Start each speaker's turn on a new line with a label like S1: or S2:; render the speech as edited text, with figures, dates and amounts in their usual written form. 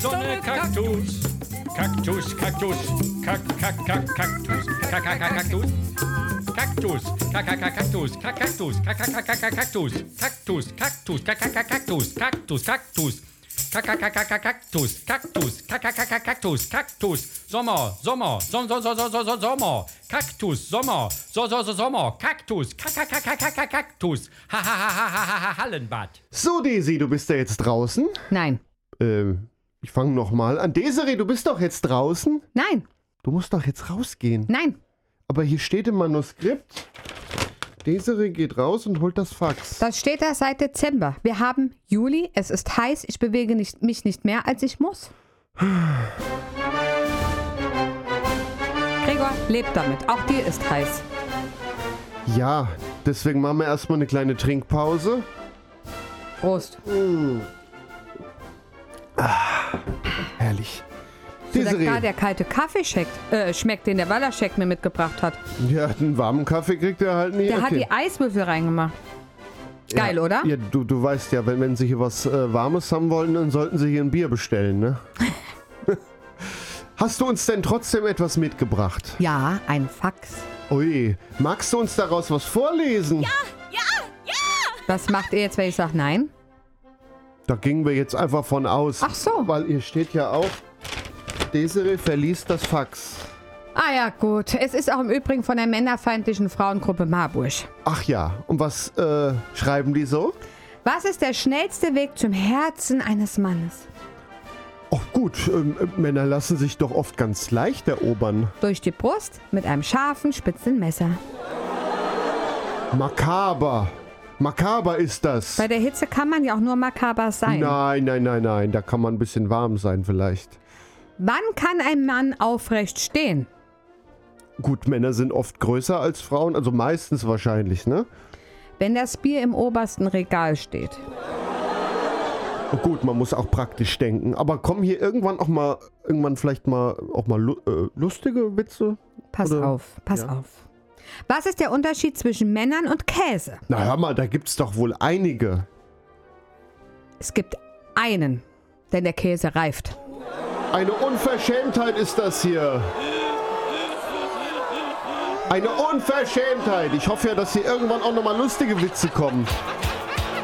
S1: Sonne, Kaktus. Kaktus, Kaktus, Kaktus, Kaktus, Kaktus, Kaktus, Kaktus, Kaktus, Kaktus, Kaktus, Kaktus, Kaktus, Kaktus, Kaktus, Kaktus, Kaktus, Kaktus, Sommer, Sommer, Sommer, Kaktus, Sommer, Sommer, Kaktus, Kaktus, Hallenbad.
S2: So, Desi, du bist ja jetzt draußen.
S3: Nein.
S2: Ich fange nochmal an. Desiree, du bist doch jetzt draußen.
S3: Nein.
S2: Du musst doch jetzt rausgehen.
S3: Nein.
S2: Aber hier steht im Manuskript, Desiree geht raus und holt das Fax.
S3: Das steht da seit Dezember. Wir haben Juli, es ist heiß, ich bewege mich nicht mehr, als ich muss. Gregor, lebt damit. Auch dir ist heiß.
S2: Ja, deswegen machen wir erstmal eine kleine Trinkpause.
S3: Prost.
S2: Herrlich.
S3: So klar, der kalte Kaffee schmeckt, den der Wallerscheck mir mitgebracht hat.
S2: Ja, einen warmen Kaffee kriegt er halt nie.
S3: Der hat die Eiswürfel reingemacht. Geil,
S2: ja,
S3: oder?
S2: Ja, du weißt ja, wenn Sie hier was Warmes haben wollen, dann sollten Sie hier ein Bier bestellen, ne? Hast du uns denn trotzdem etwas mitgebracht?
S3: Ja, ein Fax.
S2: Ui, magst du uns daraus was vorlesen?
S4: Ja!
S3: Was macht ihr jetzt, wenn ich sage nein?
S2: Da gingen wir jetzt einfach von aus.
S3: Ach so.
S2: Weil hier steht ja auch, Desiree verließ das Fax.
S3: Ah ja, gut. Es ist auch im Übrigen von der männerfeindlichen Frauengruppe Marburg.
S2: Ach ja, und was schreiben die so?
S3: Was ist der schnellste Weg zum Herzen eines Mannes?
S2: Ach gut, Männer lassen sich doch oft ganz leicht erobern.
S3: Durch die Brust mit einem scharfen, spitzen Messer.
S2: Makaber. Makaber ist das.
S3: Bei der Hitze kann man ja auch nur makaber sein.
S2: Nein. Da kann man ein bisschen warm sein vielleicht.
S3: Wann kann ein Mann aufrecht stehen?
S2: Gut, Männer sind oft größer als Frauen, also meistens wahrscheinlich, ne?
S3: Wenn das Bier im obersten Regal steht.
S2: Gut, man muss auch praktisch denken. Aber kommen hier irgendwann vielleicht mal lustige Witze?
S3: Pass auf. Was ist der Unterschied zwischen Männern und Käse?
S2: Na hör mal, da gibt's doch wohl einige.
S3: Es gibt einen, denn der Käse reift.
S2: Eine Unverschämtheit ist das hier. Eine Unverschämtheit. Ich hoffe ja, dass hier irgendwann auch nochmal lustige Witze kommen.